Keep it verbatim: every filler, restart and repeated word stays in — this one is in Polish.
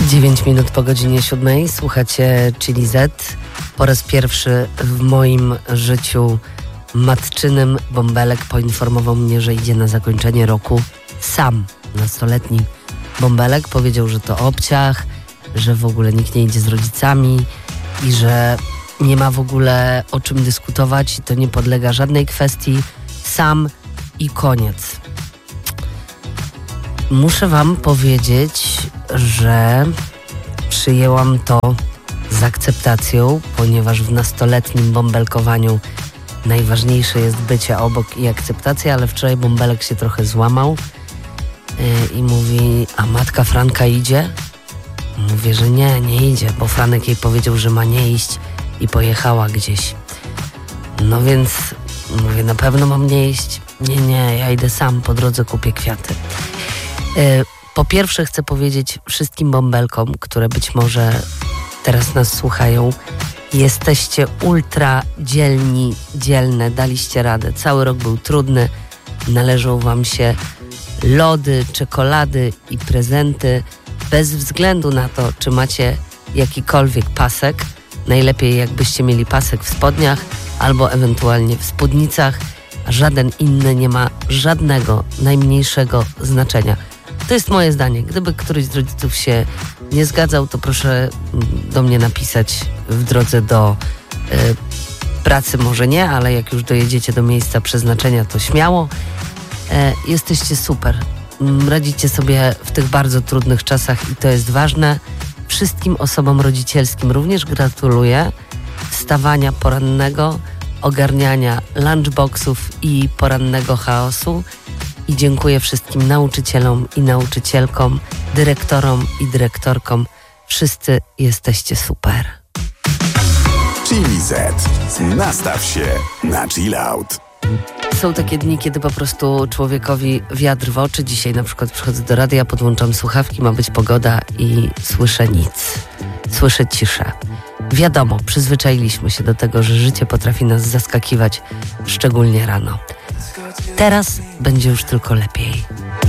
dziewięć minut po godzinie siódmej. Słuchacie Chili Z. Po raz pierwszy w moim życiu matczynym Bąbelek poinformował mnie, że idzie na zakończenie roku sam. Nastoletni Bąbelek powiedział, że to obciach, że w ogóle nikt nie idzie z rodzicami i że nie ma w ogóle o czym dyskutować i to nie podlega żadnej kwestii. Sam i koniec. Muszę wam powiedzieć, że przyjęłam to z akceptacją, ponieważ w nastoletnim bąbelkowaniu najważniejsze jest bycie obok i akceptacja, ale wczoraj Bąbelek się trochę złamał yy, i mówi, a matka Franka idzie? Mówię, że nie, nie idzie, bo Franek jej powiedział, że ma nie iść i pojechała gdzieś. No więc mówię, na pewno mam nie iść? Nie, nie, ja idę sam, po drodze kupię kwiaty. Yy, po pierwsze chcę powiedzieć wszystkim bąbelkom, które być może teraz nas słuchają, jesteście ultra dzielni, dzielne, daliście radę. Cały rok był trudny, należą wam się lody, czekolady i prezenty, bez względu na to, czy macie jakikolwiek pasek. Najlepiej jakbyście mieli pasek w spodniach albo ewentualnie w spódnicach, a żaden inny nie ma żadnego, najmniejszego znaczenia. To jest moje zdanie. Gdyby któryś z rodziców się nie zgadzał, to proszę do mnie napisać w drodze do y, pracy, może nie, ale jak już dojedziecie do miejsca przeznaczenia, to śmiało. E, jesteście super. Radzicie sobie w tych bardzo trudnych czasach i to jest ważne. Wszystkim osobom rodzicielskim również gratuluję wstawania porannego, ogarniania lunchboxów i porannego chaosu. I dziękuję wszystkim nauczycielom i nauczycielkom, dyrektorom i dyrektorkom. Wszyscy jesteście super. Chili Z. Nastaw się na chill out. Są takie dni, kiedy po prostu człowiekowi wiatr w oczy. Dzisiaj na przykład przychodzę do radia, podłączam słuchawki, ma być pogoda i słyszę nic. Słyszę ciszę. Wiadomo, przyzwyczailiśmy się do tego, że życie potrafi nas zaskakiwać, szczególnie rano. Teraz będzie już tylko lepiej.